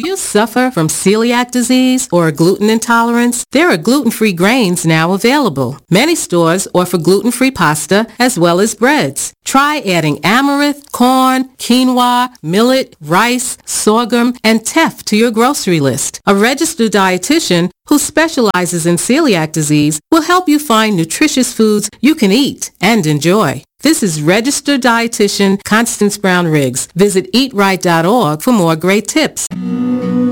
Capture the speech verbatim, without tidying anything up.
you suffer from celiac disease or gluten intolerance, there are gluten-free grains now available. Many stores offer gluten-free pasta as well as breads. Try adding amaranth, corn, quinoa, millet, rice, sorghum, and teff to your grocery list. A registered dietitian who specializes in celiac disease will help you find nutritious foods you can eat and enjoy. This is registered dietitian Constance Brown Riggs. Visit eat right dot org for more great tips.